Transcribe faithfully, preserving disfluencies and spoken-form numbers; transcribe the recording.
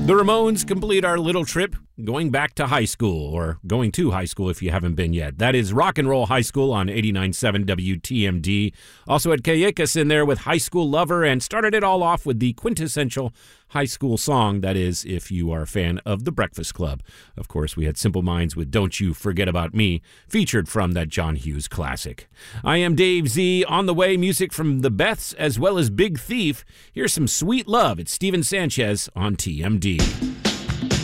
The Ramones complete our little trip going back to high school, or going to high school if you haven't been yet. That is Rock and Roll High School on eighty-nine point seven W T M D. Also had Kayakis in there with High School Lover, and started it all off with the quintessential high school song, that is, if you are a fan of The Breakfast Club. Of course, we had Simple Minds with Don't You Forget About Me, featured from that John Hughes classic. I am Dave Z. On the way, music from The Beths as well as Big Thief. Here's some Sweet Love. It's Steven Sanchez on T M D.